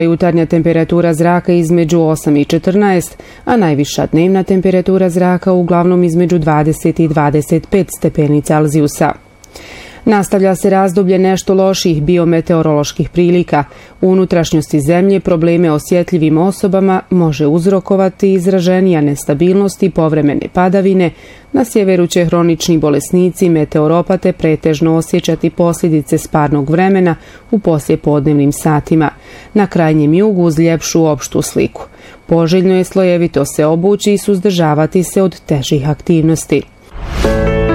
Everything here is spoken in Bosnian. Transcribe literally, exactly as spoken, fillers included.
Jutarnja temperatura zraka između osam i četrnaest, a najviša dnevna temperatura zraka uglavnom između dvadeset i dvadeset pet stepeni Celzijusa. Nastavlja se razdoblje nešto loših biometeoroloških prilika. U unutrašnjosti zemlje probleme osjetljivim osobama može uzrokovati izraženija nestabilnost i povremene padavine. Na sjeveru će hronični bolesnici, meteoropate pretežno osjećati posljedice sparnog vremena u poslijepodnevnim satima. Na krajnjem jugu uz ljepšu opštu sliku. Poželjno je slojevito se obući i suzdržavati se od težih aktivnosti.